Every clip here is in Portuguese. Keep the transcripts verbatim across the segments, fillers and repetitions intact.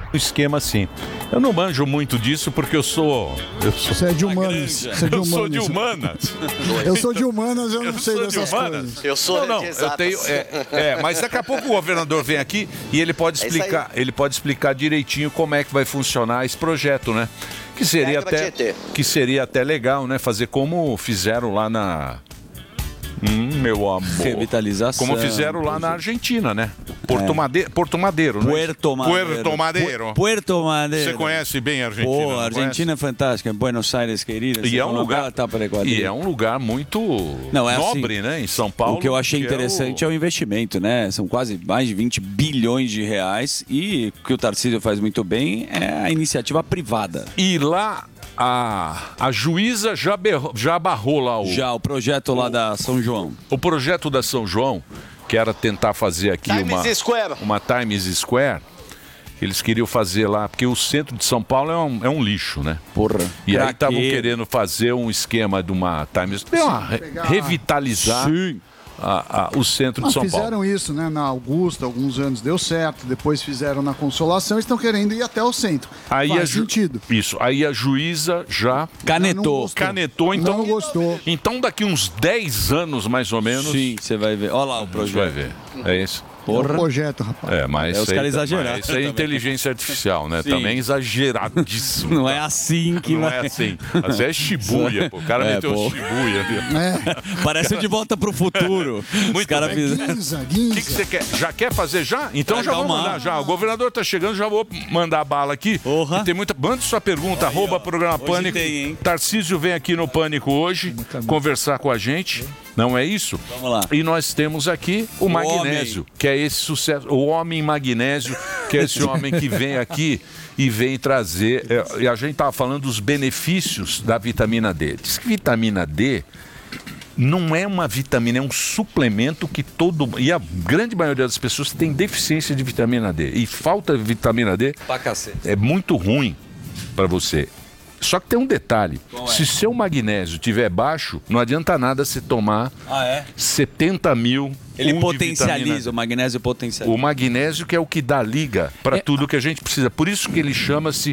esquema assim. Eu não manjo muito disso porque eu sou... Eu sou Você é de humanas. Você é de eu sou humanas. de humanas. Eu sou de humanas, eu não Eu sei sou de dessas humanas. coisas. Eu sou Não, não, de eu exatas. tenho... É, é, mas daqui a pouco o governador vem aqui e ele pode É isso aí. explicar, ele pode explicar direitinho como é que vai funcionar esse projeto, né? Que seria Regra até Tietê. que seria até legal, né? Fazer como fizeram lá na Hum, meu amor. Revitalização. Como fizeram lá na Argentina, né? Porto, É. Made... Porto Madeiro, né? Puerto Madeiro. Puerto Madeiro. Pu- Puerto Madeiro. Você conhece bem a Argentina? Pô, não a Argentina é fantástica. Buenos Aires, querida. conhece? E é um Você lugar tá para Equador. e é um lugar muito Não, é nobre, assim, né? Em São Paulo. O que eu achei que interessante é é o... investimento, né? São quase mais de vinte bilhões de reais e o que o Tarcísio faz muito bem é a iniciativa privada. E lá a, a juíza já, berrou, já barrou lá o... Já, o projeto lá da São João. O projeto da São João, que era tentar fazer aqui Times uma, Square. uma Times Square, eles queriam fazer lá, porque o centro de São Paulo é um, é um lixo, né? Porra. E aí Pra estavam quê? querendo fazer um esquema de uma Times Square, uma re- pegar- revitalizar Sim. a- a- o centro Ah, de São fizeram Paulo. isso, né? Na Augusta, alguns anos deu certo. Depois fizeram na Consolação e estão querendo ir até o centro. Aí Faz a ju- sentido. Isso, aí a juíza já Canetou. gostou. canetou, então, Não gostou. então daqui uns dez anos mais ou menos, Sim, você vai ver. Olha lá o a gente vai projeto. ver. É isso. É um Porra. projeto, rapaz. É, mas É, os isso aí caras tá- exageraram mas Isso é também. inteligência artificial, né? Sim. Também exageradíssimo. Não é assim que Não vai. é assim. Mas é Shibuya, pô. O cara É, meteu pô. Shibuya ali. É. Parece o De Volta pro Futuro. Os Muito caras bem. fizeram. Guinza, O que, que Guinza. você quer? Já quer fazer já? Então Vai já dar vamos uma- mandar já. O governador tá chegando, já vou mandar a bala aqui. Porra. E tem muita... Manda sua pergunta, arroba ó. programa Hoje Pânico. tem, hein? Tarcísio vem aqui no Pânico hoje conversar com a gente. Não é isso? Vamos lá. E nós temos aqui o, O magnésio, que é esse sucesso. O homem magnésio, que é esse homem que vem aqui e vem trazer. é, E a gente estava falando dos benefícios da vitamina D. Diz que vitamina D não é uma vitamina, é um suplemento que todo. E a grande maioria das pessoas tem deficiência de vitamina D. E falta de vitamina D Pra cacete. é muito ruim para você. Só que tem um detalhe: Qual é? se seu magnésio estiver baixo, não adianta nada você tomar Ah, é? setenta mil. Ele um de potencializa, vitamina. o magnésio potencializa. O magnésio que é o que dá liga para É. tudo que a gente precisa. Por isso que ele chama-se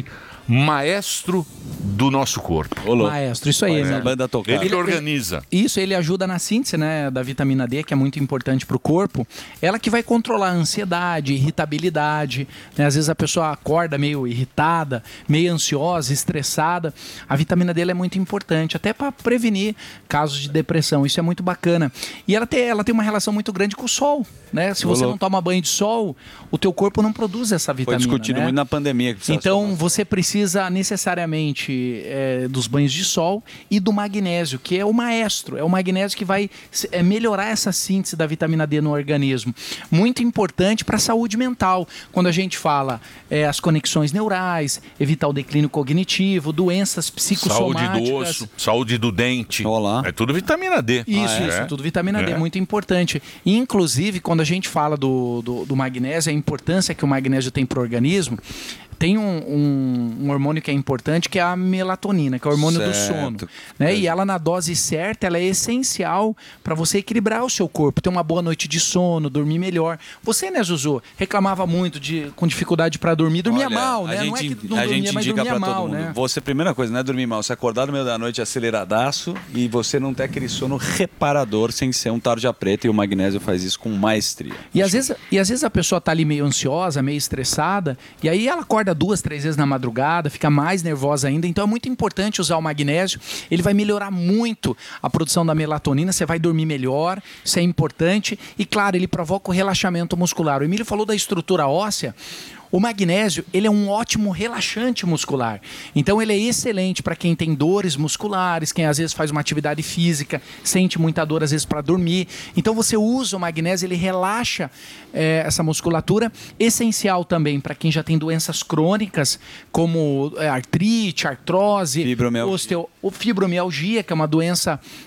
maestro do nosso corpo. Ô, louco. Maestro, isso aí, Faz a né? banda tocar. Ele que organiza. Isso, ele ajuda na síntese, né, da vitamina D, que é muito importante para o corpo. Ela que vai controlar a ansiedade, irritabilidade, né? Às vezes a pessoa acorda meio irritada, meio ansiosa, estressada. A vitamina D ela é muito importante, até para prevenir casos de depressão. Isso é muito bacana. E ela tem, ela tem uma relação muito grande com o sol, né? Se você louco. não toma banho de sol, o teu corpo não produz essa Foi vitamina, discutido né? muito na pandemia. que precisava Então tomar. você precisa necessariamente é, dos banhos de sol e do magnésio, que é o maestro, é o magnésio que vai é, melhorar essa síntese da vitamina D no organismo. Muito importante para a saúde mental. Quando a gente fala é, as conexões neurais, evitar o declínio cognitivo, doenças Saúde psicossomáticas. do osso, saúde do dente. Olá. É tudo vitamina D. Isso, Ah, é? isso, tudo vitamina D, É. muito importante. E, inclusive, quando a gente fala do, do, do magnésio, a importância que o magnésio tem para o organismo, tem um, um, um hormônio que é importante, que é a melatonina, que é o hormônio do Certo. sono. Né? E ela, na dose certa, ela é essencial para você equilibrar o seu corpo, ter uma boa noite de sono, dormir melhor. Você, né, Zuzu, reclamava muito de, com dificuldade para dormir, dormia Olha, mal, a né? gente, Não é que não a dormia, gente mas indica dormia pra mal, todo mundo. né? Você, primeira coisa, não é dormir mal. Você acordar no meio da noite aceleradaço e você não ter aquele sono reparador sem ser um tarja preta, e o magnésio faz isso com maestria. E às, vezes, e às vezes a pessoa tá ali meio ansiosa, meio estressada, e aí ela acorda duas, três vezes na madrugada, fica mais nervosa ainda. Então é muito importante usar o magnésio. Ele vai melhorar muito a produção da melatonina, você vai dormir melhor, isso é importante. E claro, ele provoca o relaxamento muscular. O Emílio falou da estrutura óssea. O magnésio, ele é um ótimo relaxante muscular. Então ele é excelente para quem tem dores musculares, quem às vezes faz uma atividade física, sente muita dor às vezes para dormir. Então você usa o magnésio, ele relaxa é, essa musculatura. Essencial também para quem já tem doenças crônicas, como é, artrite, artrose, Fibromialgia. osteo, o fibromialgia, que é uma doença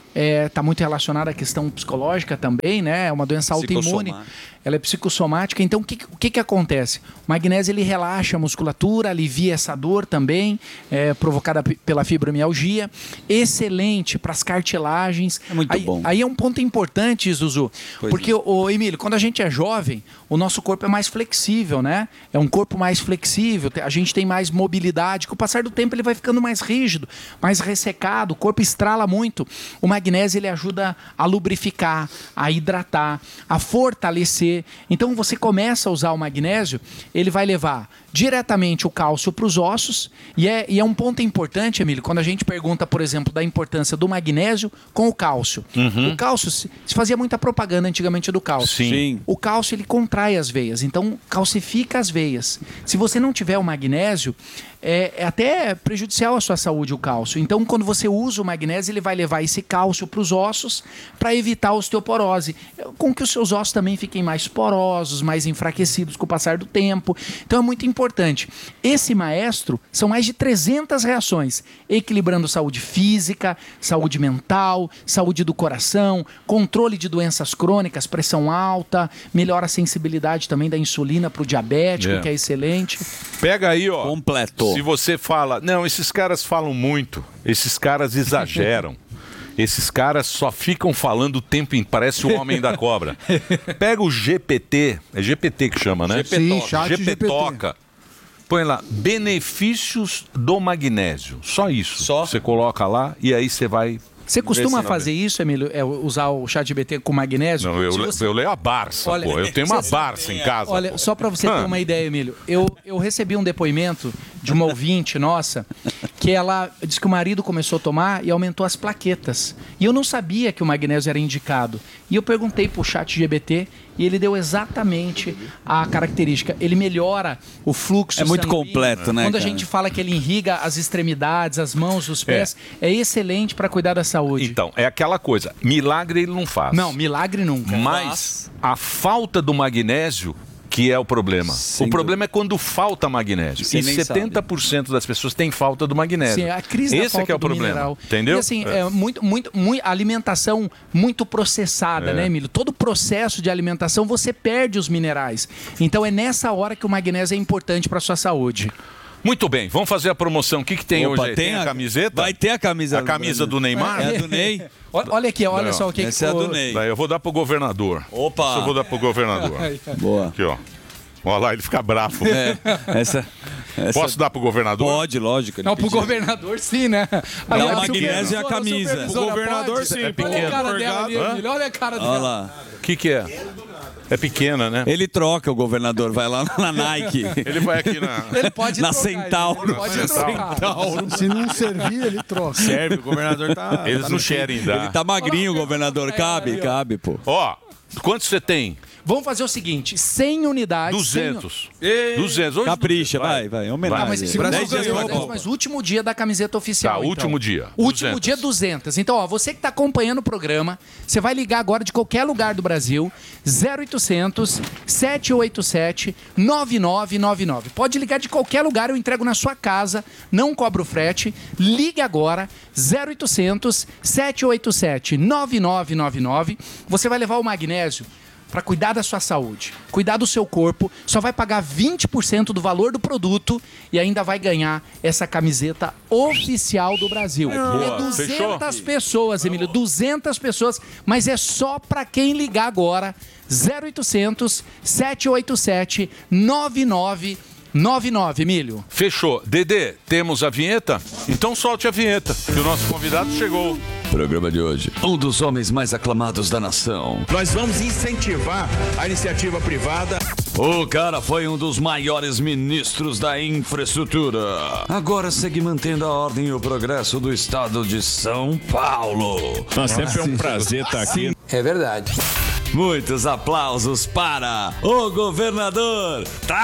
está muito relacionada à questão psicológica também, né? É uma doença autoimune. Ela é psicossomática. Então, o que, o que, que acontece? O magnésio ele relaxa a musculatura, alivia essa dor também, é, provocada p- pela fibromialgia. Excelente para as cartilagens. É muito aí, bom. Aí é um ponto importante, Zuzu. Pois porque, o, o Emílio, quando a gente é jovem, o nosso corpo é mais flexível, né? É um corpo mais flexível, te- a gente tem mais mobilidade. Com o passar do tempo, ele vai ficando mais rígido, mais ressecado, o corpo estrala muito. O magnésio ele ajuda a lubrificar, a hidratar, a fortalecer. Então você começa a usar o magnésio, ele vai levar diretamente o cálcio para os ossos, e é, e é um ponto importante, Emílio, quando a gente pergunta, por exemplo, da importância do magnésio com o cálcio. Uhum. O cálcio, se se fazia muita propaganda antigamente do cálcio. Sim. Sim. O cálcio ele contrai as veias, então calcifica as veias. Se você não tiver o magnésio, é, é até prejudicial à sua saúde o cálcio. Então, quando você usa o magnésio, ele vai levar esse cálcio para os ossos para evitar a osteoporose, com que os seus ossos também fiquem mais porosos, mais enfraquecidos com o passar do tempo. Então, é muito importante. Esse maestro, são mais de trezentas reações, equilibrando saúde física, saúde mental, saúde do coração, controle de doenças crônicas, pressão alta, melhora a sensibilidade também da insulina para o diabético, É. que é excelente. Pega aí, ó. Completo. Se você fala, não, esses caras falam muito, esses caras exageram. Esses caras só ficam falando o tempo inteiro, parece o homem da cobra. Pega o G P T, é G P T que chama, né? Sim, chat G P G P T. Toca. Põe lá, benefícios do magnésio. Só isso. Só? Você coloca lá e aí você vai... Você costuma Ver se- fazer isso, Emílio? É, usar o chat G P T com magnésio? Não, eu, Se le- você- eu leio a Barça, Olha, pô. Eu tenho uma você- Barça em casa. Olha, pô. só para você ter Ah. uma ideia, Emílio, eu, eu recebi um depoimento de uma ouvinte nossa que ela disse que o marido começou a tomar e aumentou as plaquetas. E eu não sabia que o magnésio era indicado. E eu perguntei pro chat G P T e ele deu exatamente a característica. Ele melhora o fluxo É muito sanguíneo. completo, né, Quando a cara? gente fala que ele irriga as extremidades, as mãos, os pés, é, excelente para cuidar da saúde. Então, é aquela coisa, milagre ele não faz. Não, milagre nunca. Mas a falta do magnésio que é o problema. Sem o problema é quando falta magnésio. Você E nem setenta por cento das pessoas têm falta do magnésio. Sim, a crise da Esse falta é que é o do problema. mineral. Entendeu? E assim, é. muito, muito, muito, alimentação muito processada, É. né, Emílio? Todo processo de alimentação você perde os minerais. Então é nessa hora que o magnésio é importante para sua saúde. Muito bem, vamos fazer a promoção. O que, que tem Opa, hoje? aí? tem a a- camiseta? vai ter a camisa A camisa do Neymar? É a do Ney. Olha, olha aqui, olha Não, só o que essa é a do Ney. Daí eu vou dar pro governador. Opa! Isso eu vou dar pro governador. Boa. Aqui, ó. Olha lá, ele fica bravo. É, essa, essa- Posso dar pro governador? Pode, lógico. ele Não, pro pediu. governador sim, né? Dá Aí, o a magnésio e a supervisora- camisa. supervisora Pro governador, pode? sim, Olha a pequeno. cara dela ali, Hã? Emílio. Olha a cara Olha dela. lá. O que, que é? É pequena, né? Ele troca o governador, vai lá na Nike. Ele vai aqui na. Ele pode Na trocar, Centauro. Ele pode trocar. Se não servir, ele troca. Serve, o governador tá. Eles tá não no querem dar. Ele tá magrinho, o governador. Cabe, cabe, pô. Ó, quanto você tem? Vamos fazer o seguinte, cem unidades. duzentos. duzentos. Hoje Capricha, duzentos. vai, vai. Homenagem. Ah, mas, Segundo mas, dez dias mas, ganhou, mas o último dia da camiseta oficial. Tá, então. último dia. Último duzentos. dia duzentos. Então, ó, você que está acompanhando o programa, você vai ligar agora de qualquer lugar do Brasil, zero oitocentos, sete oito sete, nove nove nove nove. Pode ligar de qualquer lugar, eu entrego na sua casa, não cobro frete. Ligue agora, zero oitocentos, sete oito sete, nove nove nove nove. Você vai levar o magnésio para cuidar da sua saúde, cuidar do seu corpo, só vai pagar vinte por cento do valor do produto e ainda vai ganhar essa camiseta oficial do Brasil. boa. É duzentas Fechou? pessoas, Emílio, duzentas pessoas, mas é só para quem ligar agora, zero oitocentos, sete oito sete, nove nove nove nove, Emílio. Fechou. Dedê, temos a vinheta? Então solte a vinheta, que o nosso convidado chegou. Programa de hoje. Um dos homens mais aclamados da nação. Nós vamos incentivar a iniciativa privada. O cara foi um dos maiores ministros da infraestrutura. Agora segue mantendo a ordem e o progresso do estado de São Paulo. Mas sempre é um prazer estar aqui. É verdade. Muitos aplausos para o governador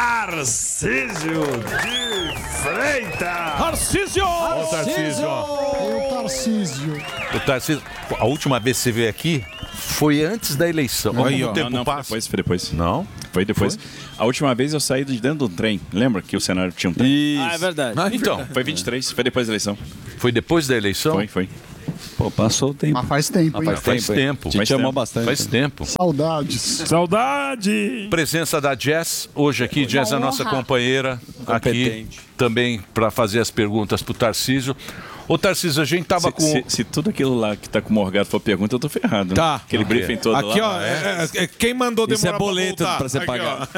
Tarcísio de Freitas. Tarcísio! Ó o Tarcísio, ó. O Tarcísio. O Tarcísio, a última vez que você veio aqui foi antes da eleição. Olha Aí, como ó. o tempo Não, não, foi passa. depois, foi depois. Não? Foi depois. A última vez eu saí de dentro do trem. Lembra que o cenário tinha um trem? Ah, é verdade. Então, Foi vinte e três, foi depois da eleição. foi depois da eleição? Foi, foi. Pô, passou o tempo. Mas faz tempo, ah, hein? faz, faz tempo. tempo. A gente faz chamou tempo. bastante. Faz né? tempo. Saudades. Saudade! Presença da Jess, hoje aqui. Uma Jess é a nossa honra. companheira aqui, Competente. também para fazer as perguntas para o Tarcísio. Ô, Tarcísio, a gente tava Se, com... se, se tudo aquilo lá que tá com o Morgado for pergunta, eu tô ferrado. Né? Tá. Aquele Por quê? briefing todo Aqui, lá. ó, é, é, quem mandou Isso demorar é boleto pra, voltar? pra você Aqui, pagar.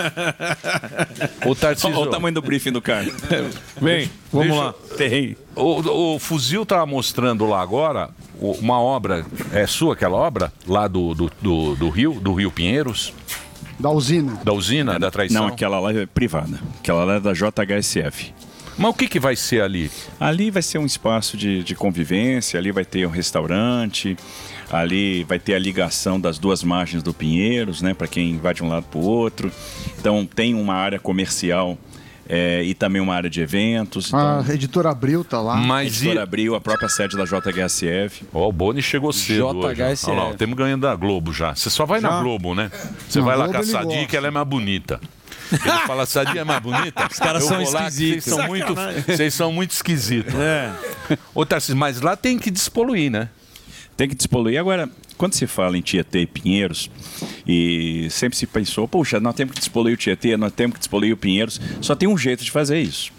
Ô, Tarcísio, Olha o tamanho do briefing do cara. ó. Vem, vamos Deixa- lá. Terrei. o, o Fuzil tava mostrando lá agora o- uma obra, é sua aquela obra? Lá do, do, do, do Rio, do Rio Pinheiros? Da usina. Da usina, da traição? Não, aquela lá é privada. Aquela lá é da J H S F. Mas o que, que vai ser ali? Ali vai ser um espaço de, de convivência, ali vai ter um restaurante, ali vai ter a ligação das duas margens do Pinheiros, né, para quem vai de um lado para o outro. Então tem uma área comercial é, e também uma área de eventos. A Então, editora Abril tá lá. a Mas e... editora abriu a própria sede da J H S F. Ó, o Boni chegou cedo J H hoje. S F. Olha lá, temos ganhando da Globo já. Você só vai na Já? Globo, né? Você Na vai lá Globo com a ele Sadia gosta. que ela é mais bonita. Ele fala, Sadia é mais bonita? Os caras são esquisitos. Vocês são, muito, vocês são muito esquisitos. É. Ô, Tarcísio, mas lá tem que despoluir, né? Tem que despoluir. Agora, quando se fala em Tietê e Pinheiros, e sempre se pensou, puxa, nós temos que despoluir o Tietê, nós temos que despoluir o Pinheiros, só tem um jeito de fazer isso.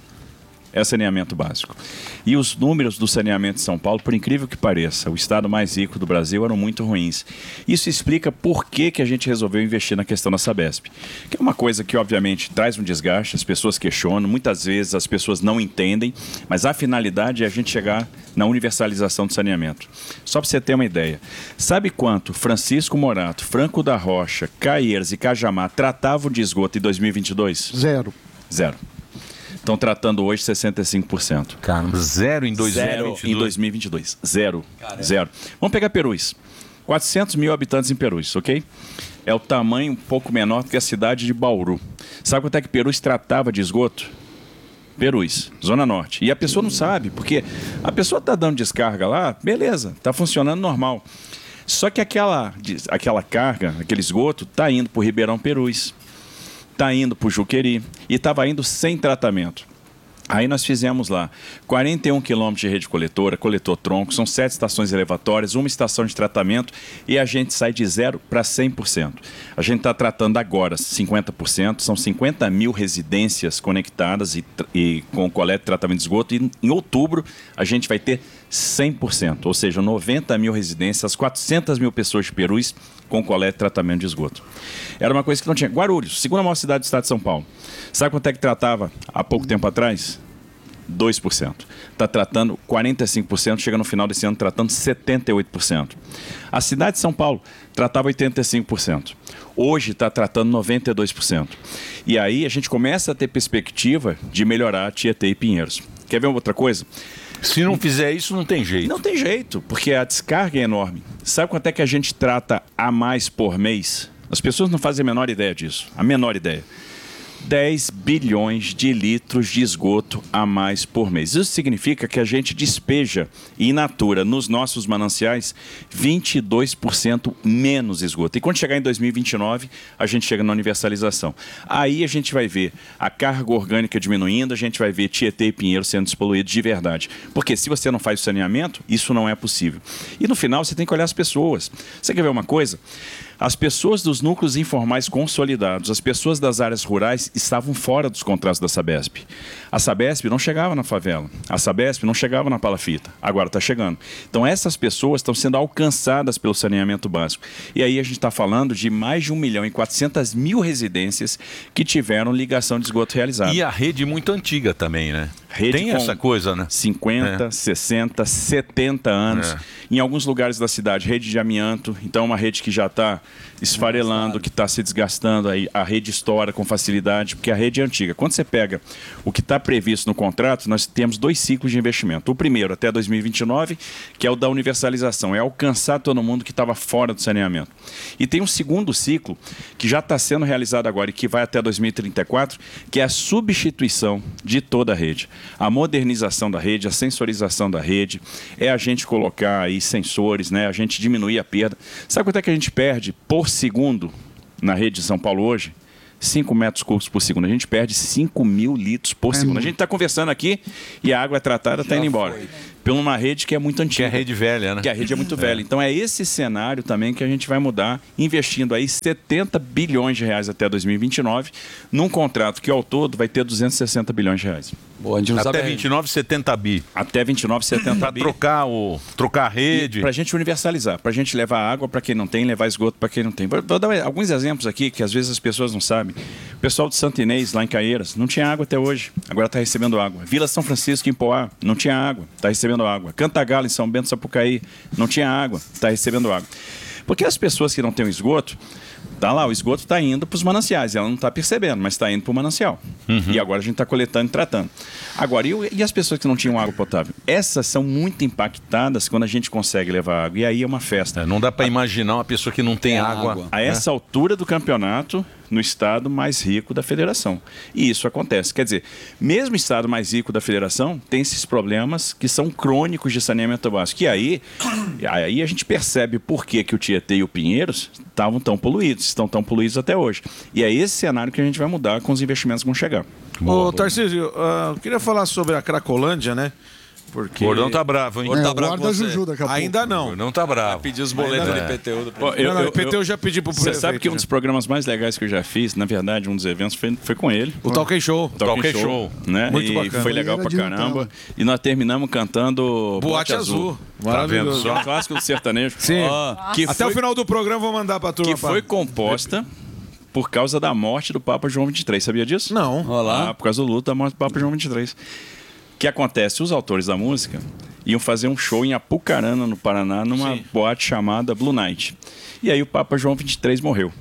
É saneamento básico. E os números do saneamento de São Paulo, por incrível que pareça, o estado mais rico do Brasil, eram muito ruins. Isso explica por que, que a gente resolveu investir na questão da Sabesp. Que é uma coisa que, obviamente, traz um desgaste, as pessoas questionam, muitas vezes as pessoas não entendem, mas a finalidade é a gente chegar na universalização do saneamento. Só para você ter uma ideia, sabe quanto Francisco Morato, Franco da Rocha, Caieiras e Cajamar tratavam de esgoto em dois mil e vinte e dois? Zero. Zero. Estão tratando hoje sessenta e cinco por cento. Caramba, zero em dois mil e Zero vinte e dois. em dois mil e vinte e dois. Zero. Zero. Vamos pegar Perus. quatrocentos mil habitantes em Perus, ok? É o tamanho um pouco menor do que a cidade de Bauru. Sabe quanto é que Perus tratava de esgoto? Perus, Zona Norte. E a pessoa não sabe, porque a pessoa está dando descarga lá, beleza, está funcionando normal. Só que aquela, aquela carga, aquele esgoto, está indo para o Ribeirão Perus, está indo para o Juqueri e estava indo sem tratamento. Aí nós fizemos lá quarenta e um quilômetros de rede coletora, coletor tronco, são sete estações elevatórias, uma estação de tratamento e a gente sai de zero para cem por cento. A gente está tratando agora cinquenta por cento, são cinquenta mil residências conectadas e, e com coleta e tratamento de esgoto e em outubro a gente vai ter cem por cento, ou seja, noventa mil residências, quatrocentas mil pessoas de Perus com coleta e tratamento de esgoto. Era uma coisa que não tinha. Guarulhos, segunda maior cidade do estado de São Paulo. Sabe quanto é que tratava há pouco tempo atrás? dois por cento. Está tratando quarenta e cinco por cento, chega no final desse ano tratando setenta e oito por cento. A cidade de São Paulo tratava oitenta e cinco por cento. Hoje está tratando noventa e dois por cento. E aí a gente começa a ter perspectiva de melhorar Tietê e Pinheiros. Quer ver outra coisa? Se não fizer isso, não tem jeito. Não tem jeito, porque a descarga é enorme. Sabe quanto é que a gente trata a mais por mês? As pessoas não fazem a menor ideia disso. A menor ideia. dez bilhões de litros de esgoto a mais por mês. Isso significa que a gente despeja in natura nos nossos mananciais vinte e dois por cento menos esgoto. E quando chegar em dois mil e vinte e nove, a gente chega na universalização. Aí a gente vai ver a carga orgânica diminuindo, a gente vai ver Tietê e Pinheiro sendo despoluídos de verdade. Porque se você não faz o saneamento, isso não é possível. E no final você tem que olhar as pessoas. Você quer ver uma coisa? As pessoas dos núcleos informais consolidados, as pessoas das áreas rurais estavam fora dos contratos da Sabesp. A Sabesp não chegava na favela, a Sabesp não chegava na palafita, agora está chegando. Então essas pessoas estão sendo alcançadas pelo saneamento básico. E aí a gente está falando de mais de um milhão e quatrocentas mil residências que tiveram ligação de esgoto realizada. E a rede muito antiga também, né? Rede tem com essa coisa, né? cinquenta, É. sessenta, setenta anos. É. Em alguns lugares da cidade, rede de amianto. Então, uma rede que já está esfarelando, que está se desgastando. Aí a rede estoura com facilidade, porque a rede é antiga. Quando você pega o que está previsto no contrato, nós temos dois ciclos de investimento. O primeiro, até dois mil e vinte e nove, que é o da universalização. É alcançar todo mundo que estava fora do saneamento. E tem um segundo ciclo, que já está sendo realizado agora e que vai até dois mil e trinta e quatro, que é a substituição de toda a rede. A modernização da rede, a sensorização da rede, é a gente colocar aí sensores, né? A gente diminuir a perda. Sabe quanto é que a gente perde por segundo na rede de São Paulo hoje? cinco metros cúbicos por segundo. A gente perde cinco mil litros por É segundo. muito. A gente está conversando aqui e a água tratada está indo embora. por uma rede que é muito antiga. Que é a rede velha, né? Que a rede é muito velha. Então é esse cenário também que a gente vai mudar, investindo aí setenta bilhões de reais até dois mil e vinte e nove, num contrato que ao todo vai ter duzentos e sessenta bilhões de reais. Boa, Até vinte e nove, setenta bi. Até vinte e nove, setenta Pra bi. trocar, o, trocar a rede. Para a gente universalizar, para a gente levar água para quem não tem, levar esgoto para quem não tem. Vou, vou dar alguns exemplos aqui que às vezes as pessoas não sabem. O pessoal de Santo Inês, lá em Caieiras, não tinha água até hoje, agora está recebendo água. Vila São Francisco, em Poá, não tinha água, está recebendo água. Cantagalo, em São Bento, Sapucaí, não tinha água, está recebendo água. Porque as pessoas que não têm o esgoto, tá lá, o esgoto está indo para os mananciais, ela não está percebendo, mas está indo para o manancial. Uhum. E agora a gente está coletando e tratando. Agora, e, e as pessoas que não tinham água potável? Essas são muito impactadas quando a gente consegue levar água, e aí é uma festa. É, não dá para imaginar uma pessoa que não tem É água. água. A essa altura do campeonato, no estado mais rico da federação. E isso acontece. Quer dizer, mesmo o estado mais rico da federação tem esses problemas que são crônicos de saneamento básico. E aí, aí a gente percebe por que, que o Tietê e o Pinheiros estavam tão poluídos, estão tão poluídos até hoje. E é esse cenário que a gente vai mudar com os investimentos que vão chegar. Ô, Tarcísio, uh, eu queria falar sobre a Cracolândia, né? Porque... O Gordão tá bravo, hein? É, tá bravo guarda a com você. Juju daqui a pouco. Ainda O não. Gordão tá bravo. Pedir os boletos Ainda do não. I P T U do Pô, não, não, o I P T U já pedi pro Você prefeito. sabe que um já. dos programas mais legais que eu já fiz, na verdade, um dos eventos foi, foi com ele. O Talk Show. Talk Show. Né? Muito e bacana. foi legal pra Ele era de caramba. Nutella. E nós terminamos cantando Boate Azul. Tá vendo Maravilhoso. só? Um clássico do sertanejo. Sim. Que Até foi, o final do programa eu vou mandar pra turma. que foi pra... composta por causa da morte do Papa João vinte e três. Sabia disso? Não. Olha lá. Ah, por causa do luto da morte do Papa João vinte e três. O que acontece? Os autores da música iam fazer um show em Apucarana, no Paraná, numa Sim. boate chamada Blue Night. E aí o Papa João vinte e três morreu.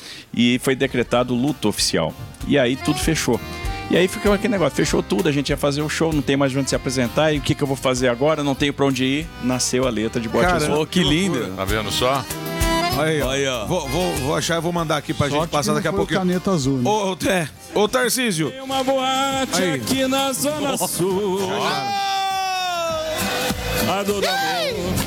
E foi decretado luto oficial. E aí tudo fechou. E aí ficou aquele negócio, fechou tudo, a gente ia fazer o show, não tem mais onde se apresentar, e o que, que eu vou fazer agora? Não tenho pra onde ir. Nasceu a letra de Boate Cara, Azul. Pô, que lindo. Tá vendo só? Aí, ó. Aí, ó. Vou, vou, vou achar e vou mandar aqui pra Sorte gente passar que daqui a não foi o pouquinho. Caneta azul, né? Ô, ô, é. Ô, Tarcísio. Tem uma boate Aí. aqui na Zona Sul. A do amor.